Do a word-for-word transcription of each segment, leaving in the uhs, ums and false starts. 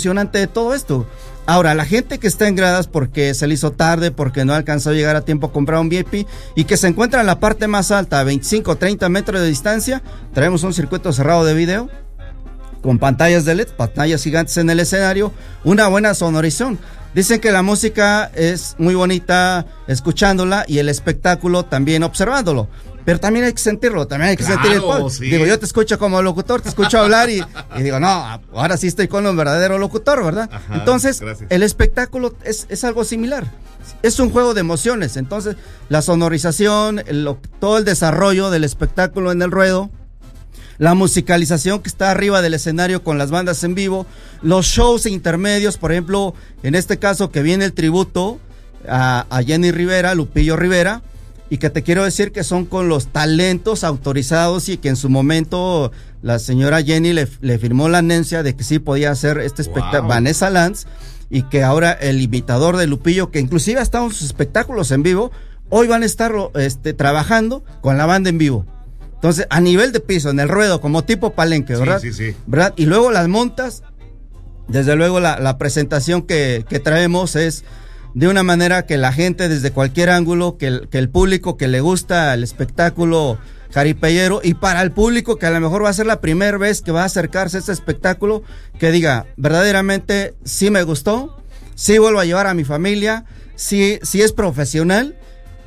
emocionante de todo esto. Ahora, la gente que está en gradas porque se le hizo tarde, porque no alcanzó a llegar a tiempo a comprar un V I P y que se encuentra en la parte más alta, a veinticinco o treinta metros de distancia, traemos un circuito cerrado de video con pantallas de L E D, pantallas gigantes en el escenario, una buena sonorización. Dicen que la música es muy bonita escuchándola y el espectáculo también observándolo. Pero también hay que sentirlo, también hay que claro, sentir el pop. Sí. Digo, yo te escucho como locutor, te escucho hablar y, y digo, no, ahora sí estoy con un verdadero locutor, ¿verdad? Ajá, entonces, gracias. el espectáculo es, es algo similar. Es un juego de emociones. Entonces, la sonorización, el, todo el desarrollo del espectáculo en el ruedo, la musicalización que está arriba del escenario con las bandas en vivo, los shows intermedios, por ejemplo, en este caso que viene el tributo a, a Jenny Rivera, Lupillo Rivera, y que te quiero decir que son con los talentos autorizados y que en su momento la señora Jenny le, le firmó la anencia de que sí podía hacer este espectáculo, wow. Vanessa Lantz, y que ahora el imitador de Lupillo, que inclusive ha estado en sus espectáculos en vivo, hoy van a estar este, trabajando con la banda en vivo. Entonces, a nivel de piso, en el ruedo, como tipo palenque, ¿verdad? Sí, sí, sí. ¿Verdad? Y luego las montas, desde luego la, la presentación que, que traemos es de una manera que la gente desde cualquier ángulo, que el, que el público que le gusta el espectáculo jaripeyero, y para el público que a lo mejor va a ser la primera vez que va a acercarse a este espectáculo, que diga, verdaderamente sí me gustó, sí vuelvo a llevar a mi familia, sí, sí es profesional,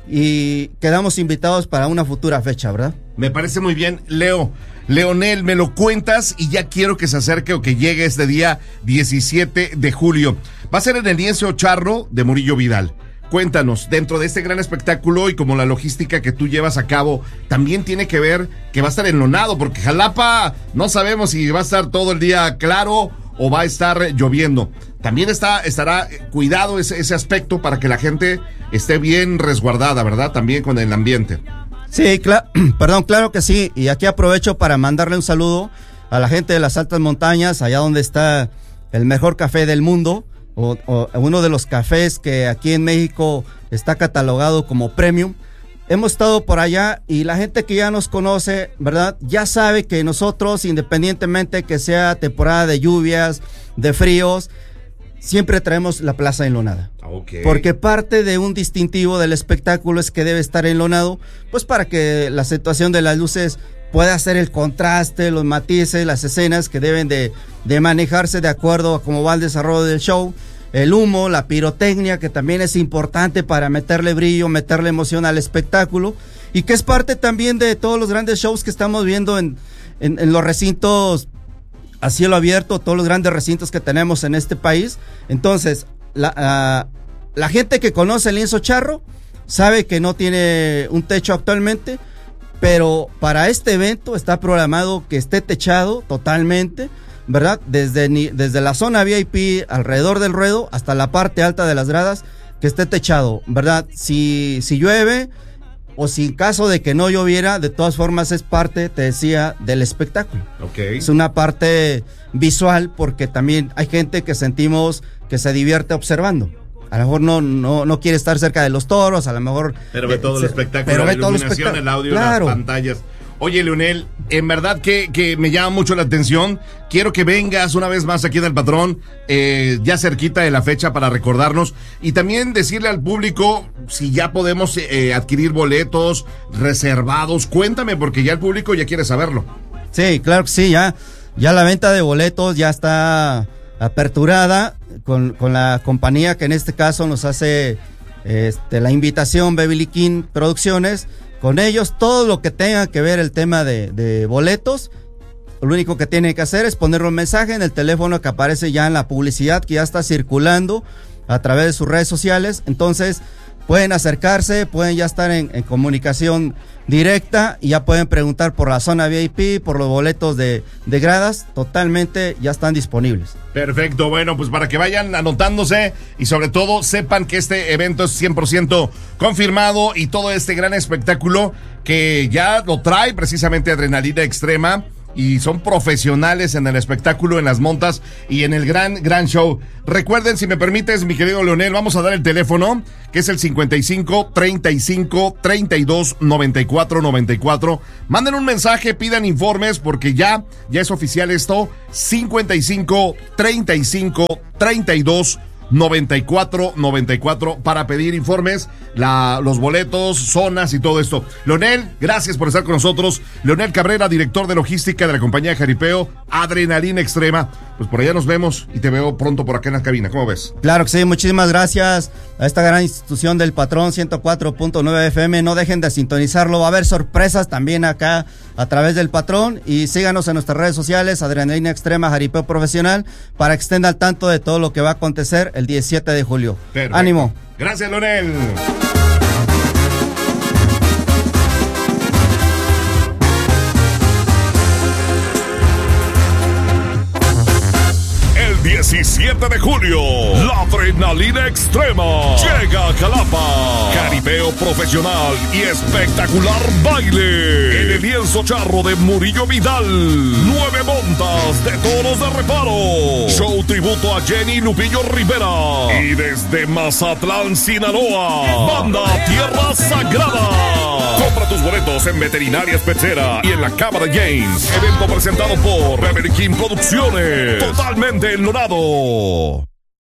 y quedamos invitados para una futura fecha, ¿verdad? Me parece muy bien, Leo. Leonel, me lo cuentas y ya quiero que se acerque o que llegue este día diecisiete de julio. Va a ser en el lienzo charro de Murillo Vidal. Cuéntanos, dentro de este gran espectáculo y como la logística que tú llevas a cabo, también tiene que ver que va a estar enlonado, porque Jalapa no sabemos si va a estar todo el día claro o va a estar lloviendo. También está, estará cuidado ese, ese aspecto para que la gente esté bien resguardada, ¿verdad? También con el ambiente. Sí, claro, perdón, claro que sí, y aquí aprovecho para mandarle un saludo a la gente de las altas montañas, allá donde está el mejor café del mundo, o, o uno de los cafés que aquí en México está catalogado como premium. Hemos estado por allá y la gente que ya nos conoce, ¿verdad? Ya sabe que nosotros, independientemente que sea temporada de lluvias, de fríos, siempre traemos la plaza enlonada. Okay. Porque parte de un distintivo del espectáculo es que debe estar enlonado, pues para que la situación de las luces pueda hacer el contraste, los matices, las escenas que deben de, de manejarse de acuerdo a cómo va el desarrollo del show. El humo, la pirotecnia, que también es importante para meterle brillo, meterle emoción al espectáculo, y que es parte también de todos los grandes shows que estamos viendo en, en, en los recintos a cielo abierto, todos los grandes recintos que tenemos en este país. Entonces, la, uh, la gente que conoce el lienzo charro sabe que no tiene un techo actualmente, pero para este evento está programado que esté techado totalmente, ¿verdad? Desde, desde la zona V I P alrededor del ruedo hasta la parte alta de las gradas, que esté techado, ¿verdad? Si, si llueve o si en caso de que no lloviera, de todas formas es parte, te decía, del espectáculo. Okay. Es una parte visual porque también hay gente que sentimos que se divierte observando. A lo mejor no, no, no quiere estar cerca de los toros, a lo mejor... Pero ve todo eh, el espectáculo, pero la ve todo el iluminación, espectáculo. el audio, claro. Las pantallas. Oye, Leonel, en verdad que, que me llama mucho la atención. Quiero que vengas una vez más aquí en El Patrón, eh, ya cerquita de la fecha para recordarnos. Y también decirle al público si ya podemos eh, adquirir boletos reservados. Cuéntame, porque ya el público ya quiere saberlo. Sí, claro que sí, ya, ya la venta de boletos ya está aperturada con, con la compañía que en este caso nos hace este, la invitación, Beverly King Producciones. Con ellos, todo lo que tenga que ver el tema de, de boletos, lo único que tienen que hacer es poner un mensaje en el teléfono que aparece ya en la publicidad que ya está circulando a través de sus redes sociales. Entonces, pueden acercarse, pueden ya estar en, en comunicación directa y ya pueden preguntar por la zona V I P, por los boletos de, de gradas, totalmente ya están disponibles. Perfecto, bueno, pues para que vayan anotándose y sobre todo sepan que este evento es cien por ciento confirmado y todo este gran espectáculo que ya lo trae precisamente Adrenalina Extrema y son profesionales en el espectáculo, en las montas y en el gran, gran show. Recuerden, si me permites, mi querido Leonel, vamos a dar el teléfono, que es el cincuenta y cinco, treinta y cinco, treinta y dos, noventa y cuatro, noventa y cuatro. Manden un mensaje, pidan informes, porque ya, ya es oficial esto. cincuenta y cinco, treinta y cinco, treinta y dos, noventa y cuatro, noventa y cuatro para pedir informes, la, los boletos, zonas y todo esto. Leonel, gracias por estar con nosotros. Leonel Cabrera, director de logística de la compañía de Jaripeo, Adrenalina Extrema. Pues por allá nos vemos y te veo pronto por acá en la cabina. ¿Cómo ves? Claro que sí, muchísimas gracias a esta gran institución del Patrón ciento cuatro punto nueve F M. No dejen de sintonizarlo, va a haber sorpresas también acá a través del Patrón, y síganos en nuestras redes sociales, Adrenalina Extrema Jaripeo Profesional, para que estén al tanto de todo lo que va a acontecer el diecisiete de julio. Perfecto. Ánimo. Gracias, Leonel. diecisiete de julio, la Adrenalina Extrema llega a Jalapa. Jaripeo profesional y espectacular baile en el lienzo charro de Murillo Vidal. Nueve montas de toros de reparo. Show tributo a Jenny Lupillo Rivera. Y desde Mazatlán, Sinaloa, banda Tierra Sagrada. Compra tus boletos en Veterinarias Pechera y en la Cámara James. Evento presentado por Beverly King Producciones. Totalmente enlonado.